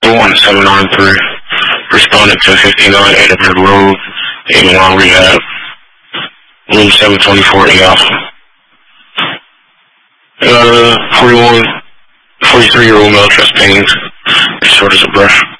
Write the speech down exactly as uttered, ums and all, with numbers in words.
one seven nine three. Responded to fifty-nine Edinburgh Road, Avon Rehab. Room seven twenty-four E Alpha. Uh, forty-one, forty-three year old male, chest pains, shortness of breath.